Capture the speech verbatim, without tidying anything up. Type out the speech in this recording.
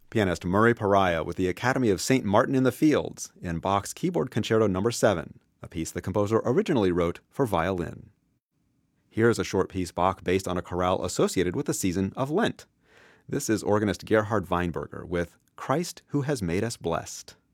Pianist Murray Pariah with the Academy of Saint Martin in the Fields in Bach's Keyboard Concerto number seven, a piece the composer originally wrote for violin. Here's a short piece Bach based on a chorale associated with the season of Lent. This is organist Gerhard Weinberger with Christ Who Has Made Us Blessed.